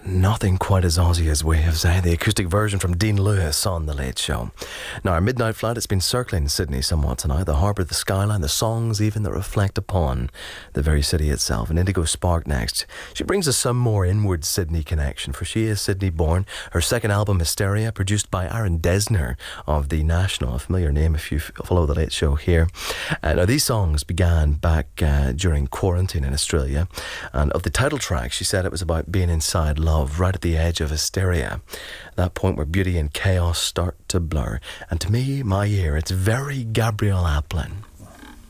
Nothing quite as Aussie as Waves, eh? The acoustic version from Dean Lewis on The Late Show. Now, our midnight flight has been circling Sydney somewhat tonight. The harbour, the skyline, the songs even that reflect upon the very city itself. And Indigo Spark next. She brings us some more inward Sydney connection, for she is Sydney born. Her second album, Hysteria, produced by Aaron Dessner of The National, a familiar name if you follow The Late Show here. Now, these songs began back during quarantine in Australia. And of the title track, she said it was about being inside love, right at the edge of hysteria. That point where beauty and chaos start to blur. And to me, my ear, it's very Gabrielle Aplin.